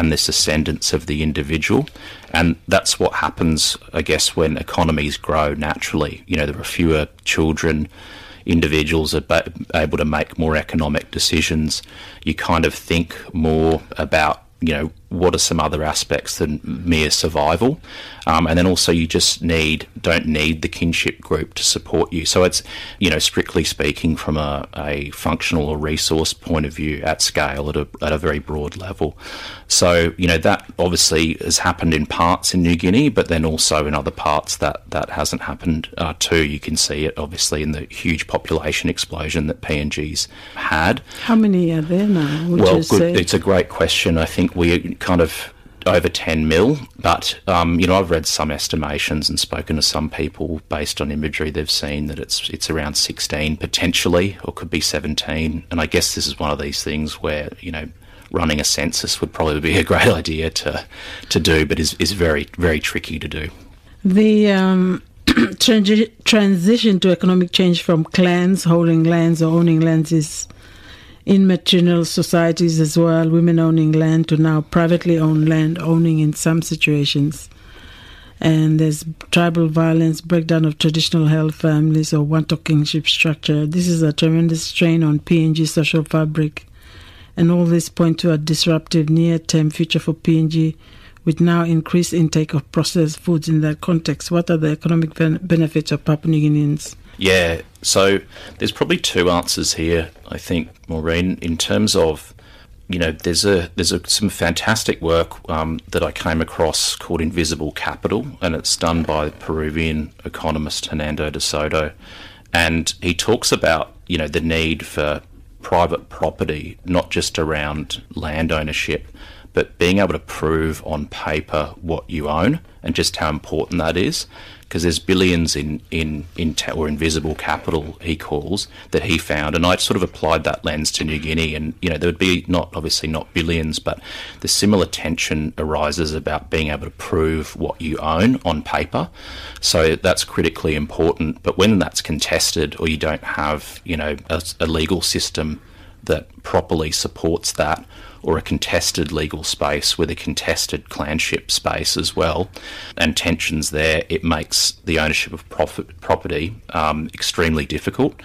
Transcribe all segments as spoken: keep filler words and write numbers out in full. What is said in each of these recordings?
and this ascendance of the individual. And that's what happens, I guess, when economies grow naturally. You know, there are fewer children, individuals are ba- able to make more economic decisions. You kind of think more about, you know, what are some other aspects than mere survival? Um, and then also you just need, don't need the kinship group to support you. So it's, you know, strictly speaking from a, a functional or resource point of view at scale at a, at a very broad level. So, you know, that obviously has happened in parts in New Guinea, but then also in other parts that, that hasn't happened uh, too. You can see it obviously in the huge population explosion that P N G's had. How many are there now, would well, you good, say? It's a great question. I think we kind of over ten mil, but um, you know, I've read some estimations and spoken to some people based on imagery. They've seen that it's it's around sixteen potentially, or could be seventeen. And I guess this is one of these things where, you know, running a census would probably be a great idea to to do, but is is very very tricky to do. The um, transi- transition to economic change from clans holding lands or owning lands is in matrilineal societies as well, women owning land, to now privately owned land owning in some situations. And there's tribal violence, breakdown of traditional held families or one-talk kingship structure. This is a tremendous strain on P N G's social fabric. And all this point to a disruptive near-term future for P N G, with now increased intake of processed foods in that context. What are the economic ben- benefits of Papua New Guineans? Yeah, so there's probably two answers here, I think, Maureen, in terms of, you know, there's a there's a, some fantastic work um, that I came across called Invisible Capital, and it's done by Peruvian economist Hernando de Soto, and he talks about, you know, the need for private property, not just around land ownership, but being able to prove on paper what you own and just how important that is. Because there's billions in, in, in ta- or invisible capital, he calls, that he found. And I sort of applied that lens to New Guinea. And, you know, there would be not, obviously not billions, but the similar tension arises about being able to prove what you own on paper. So that's critically important. But when that's contested, or you don't have, you know, a, a legal system that properly supports that, or a contested legal space with a contested clanship space as well, and tensions there, it makes the ownership of profit, property um, extremely difficult.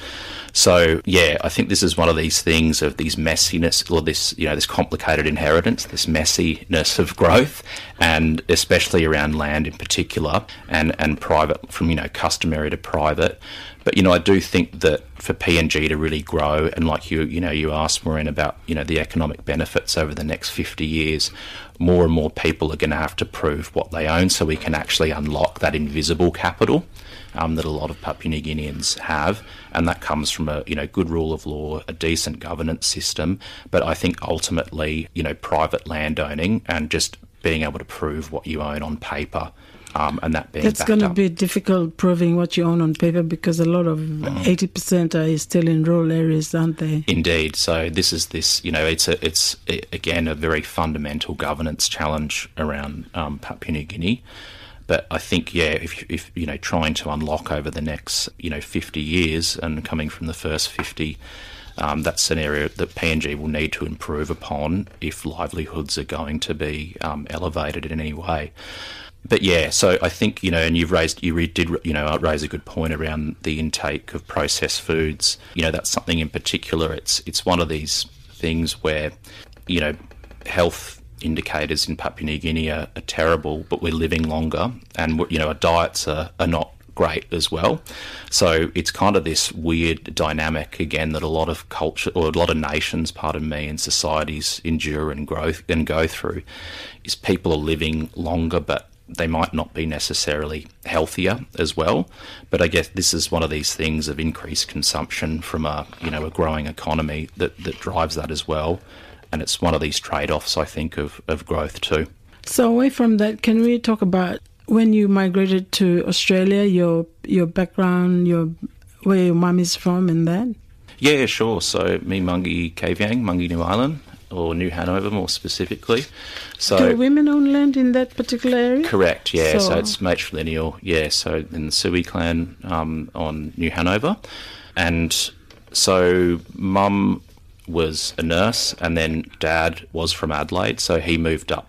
So, yeah, I think this is one of these things of these messiness, or this, you know, this complicated inheritance, this messiness of growth, and especially around land in particular, and, and private, from, you know, customary to private. But, you know, I do think that for P N G to really grow, and like you, you know, you asked, Maureen, about, you know, the economic benefits over the next fifty years, more and more people are going to have to prove what they own, so we can actually unlock that invisible capital um, that a lot of Papua New Guineans have. And that comes from a, you know, good rule of law, a decent governance system. But I think ultimately, you know, private land owning and just being able to prove what you own on paper, Um, and that being It's going to up. be difficult proving what you own on paper, because a lot of mm. eighty percent are still in rural areas, aren't they? Indeed. So this is this, you know, it's a, it's a, again a very fundamental governance challenge around um, Papua New Guinea. But I think, yeah, if, if you know, trying to unlock over the next, you know, fifty years, and coming from the first fifty, um, that's an area that P N G will need to improve upon if livelihoods are going to be um, elevated in any way. But yeah, so I think, you know, and you've raised, you did, you know, raise a good point around the intake of processed foods. You know, that's something in particular. It's it's one of these things where, you know, health indicators in Papua New Guinea are, are terrible, but we're living longer, and, you know, our diets are, are not great as well. So it's kind of this weird dynamic, again, that a lot of culture, or a lot of nations, pardon me, and societies endure and growth and go through, is people are living longer, but they might not be necessarily healthier as well. But I guess this is one of these things of increased consumption from a, you know, a growing economy that, that drives that as well. And it's one of these trade-offs, I think, of, of growth too. So away from that, can we talk about when you migrated to Australia, your your background, your where your mum is from and that? Yeah, sure. So me, Mungi Kaviang, Mungi New Island, or New Hanover more specifically. So do women own land in that particular area? Correct, yeah. So, so it's matrilineal, yeah. So in the Sui clan um, on New Hanover. And so mum was a nurse, and then dad was from Adelaide, so he moved up